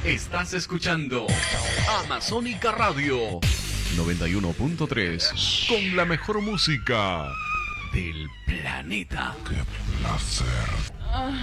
Estás escuchando Amazónica Radio 91.3 con la mejor música del planeta. ¡Qué placer!